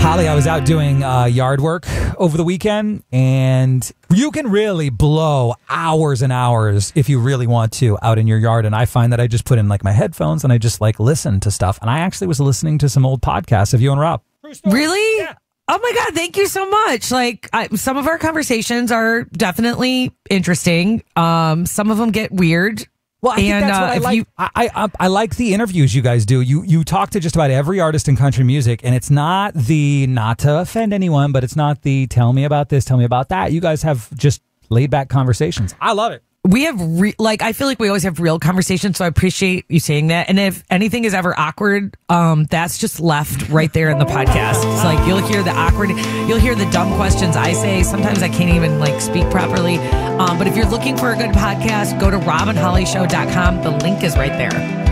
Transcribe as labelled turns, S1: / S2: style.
S1: Holly, I was out doing yard work over the weekend, and you can really blow hours and hours if you really want to out in your yard. And I find that I just put in like my headphones and I just like listen to stuff. And I actually was listening to some old podcasts of you and Rob.
S2: Really?
S1: Yeah.
S2: Oh my God, thank you so much. Like some of our conversations are definitely interesting. Some of them get weird.
S1: Well, I think that's what I like. I like the interviews you guys do. You talk to just about every artist in country music, and it's not to offend anyone, but it's not the tell me about this, tell me about that. You guys have just laid back conversations. I love it.
S2: We have I feel like we always have real conversations, so I appreciate you saying that. And if anything is ever awkward, that's just left right there in the podcast. It's like you'll hear the awkward, you'll hear the dumb questions I say. Sometimes I can't even like speak properly. But if you're looking for a good podcast, go to robandhollyshow.com. The link is right there.